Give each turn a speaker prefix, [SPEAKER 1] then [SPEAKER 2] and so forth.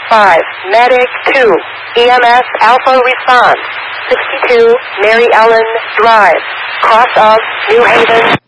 [SPEAKER 1] 5, Medic 2, EMS Alpha response, 62 Mary Ellen Drive, cross of New Haven.